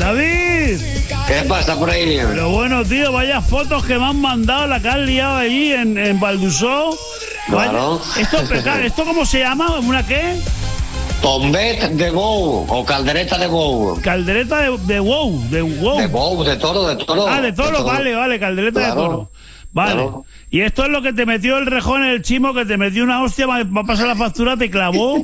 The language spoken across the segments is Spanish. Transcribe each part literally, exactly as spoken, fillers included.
David. ¿Qué pasa por ahí? Pero bueno, tío, vaya fotos que me han mandado, la que han liado allí en, en Valdusó. Claro. Esto, ¿Esto cómo se llama? ¿Una qué? Tombet de bou o caldereta de bou. Caldereta de, de wow, de wow. De bou, de toro, de toro. Ah, de toro, de toro. vale, vale, caldereta claro. de toro. Vale. Claro. Y esto es lo que te metió el rejón, el chimo, que te metió una hostia, va a pasar la factura, te clavó.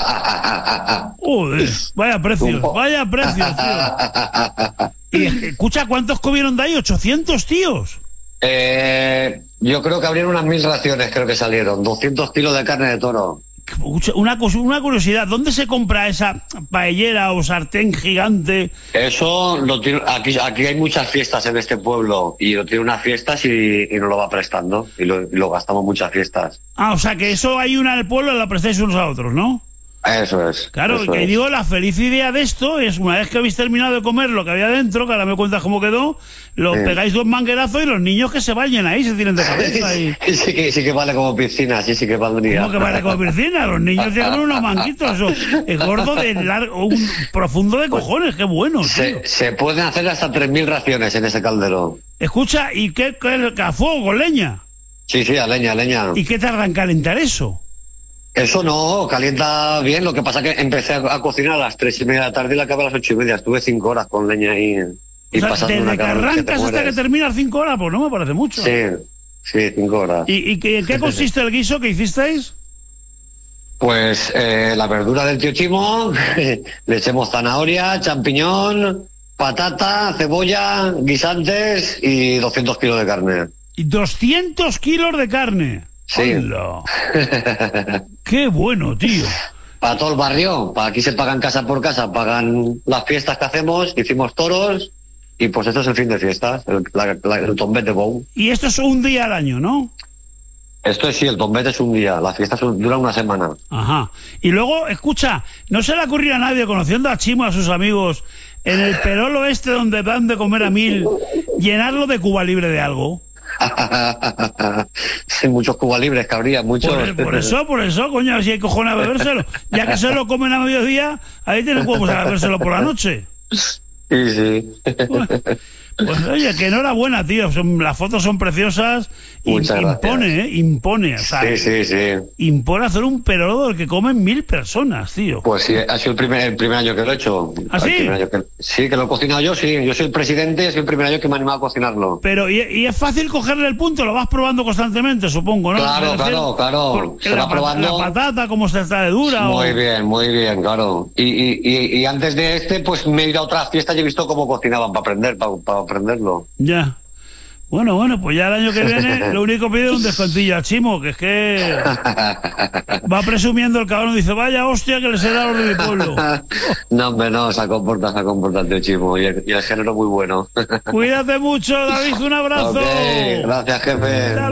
Uy, vaya precios, vaya precios, tío. Y escucha, ¿cuántos comieron de ahí? ¿ochocientos tíos? Eh, yo creo que abrieron unas mil raciones, creo que salieron. doscientos kilos de carne de toro. Una, una curiosidad, ¿dónde se compra esa paellera o sartén gigante? Eso lo tiene, aquí, aquí hay muchas fiestas en este pueblo y lo tiene unas fiestas y, y nos lo va prestando y lo, y lo gastamos muchas fiestas. Ah, o sea que eso hay una al pueblo y la prestáis unos a otros, ¿no? Eso es. Claro, eso que es. digo, la feliz idea de esto es una vez que habéis terminado de comer lo que había dentro, que ahora me cuentas cómo quedó, lo sí. pegáis dos manguerazos y los niños que se bañen ahí, se tiren de cabeza. Y... sí, que, sí que vale como piscina, sí, sí que valdría. ¿Cómo que vale como piscina? Los niños tienen unos manguitos, eso, es gordo de largo, un profundo de cojones, qué bueno. Se, se pueden hacer hasta tres mil raciones en ese caldero. Escucha, ¿y qué, qué, qué a fuego, con leña? Sí, sí, a leña, a leña. ¿Y qué tarda en calentar eso? Eso no, calienta bien, lo que pasa que empecé a, a cocinar a las tres y media de la tarde y la acabé a las ocho y media, estuve cinco horas con leña ahí y o sea, pasando desde una que arrancas hasta que terminas cinco horas, pues no me parece mucho. Sí, sí, cinco horas. ¿Y, y qué, qué consiste el guiso que hicisteis? Pues eh, la verdura del tío Chimo, le echemos zanahoria, champiñón, patata, cebolla, guisantes y doscientos kilos de carne. ¿Y doscientos kilos de carne? Sí. ¡Qué bueno, tío! Para todo el barrio, para aquí se pagan casa por casa, pagan las fiestas que hacemos, hicimos toros y pues esto es el fin de fiestas, el, la, la, el tombet de bou. Y esto es un día al año, ¿no? Esto es sí, el tombet es un día, las fiestas duran una semana. Ajá. Y luego, escucha, ¿no se le ocurrió a nadie, conociendo a Chimo, a sus amigos, en el perolo este donde van de comer a mil, llenarlo de Cuba Libre de algo? Sí, muchos Cuba libres que habría, muchos. Por, por eso, por eso, coño, si hay cojones a bebérselo. Ya que se lo comen a mediodía, ahí tienen huevos a bebérselo por la noche. Sí, sí. Bueno, pues oye, que enhorabuena, tío. Son, las fotos son preciosas. Muchas impone, gracias. ¿eh? Impone. O sea, sí, sí, sí. Impone hacer un perolo del que comen mil personas, tío. Pues sí, ha sido el primer, el primer año que lo he hecho. ¿Ah, sí? Que, sí, que lo he cocinado yo, sí. Yo soy el presidente y es el primer año que me ha animado a cocinarlo. Pero, ¿y, y es fácil cogerle el punto? Lo vas probando constantemente, supongo, ¿no? Claro, claro, claro. Se la, va probando. La patata, cómo se está de dura. Muy o... bien, muy bien, claro. Y, y, y, y antes de este, pues me he ido a otras fiestas y he visto cómo cocinaban para aprender, para, para aprenderlo. Ya. Bueno, bueno, pues ya el año que viene lo único pide es un descontillo a Chimo, que es que va presumiendo el cabrón, dice, vaya hostia que le será los de mi pueblo. No, hombre, no, se comporta, se comporta el Chimo y el, y el género muy bueno. Cuídate mucho, David, un abrazo. Okay, gracias, jefe.